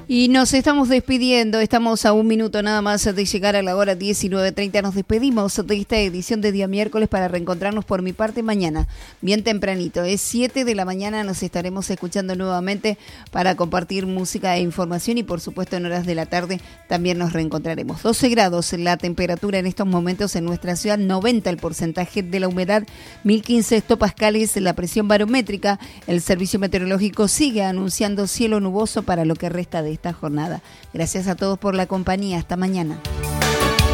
Y nos estamos despidiendo, estamos a un minuto nada más de llegar a la hora 19:30. Nos despedimos de esta edición de día miércoles para reencontrarnos por mi parte mañana, bien tempranito. Es 7 de la mañana, nos estaremos escuchando nuevamente para compartir música e información y por supuesto en horas de la tarde también nos reencontraremos. 12 grados la temperatura en estos momentos en nuestra ciudad, 90 el porcentaje de la humedad, 1015 hectopascales la presión barométrica. El servicio meteorológico sigue anunciando cielo nuboso para lo que resta de esta jornada. Gracias a todos por la compañía. Hasta mañana.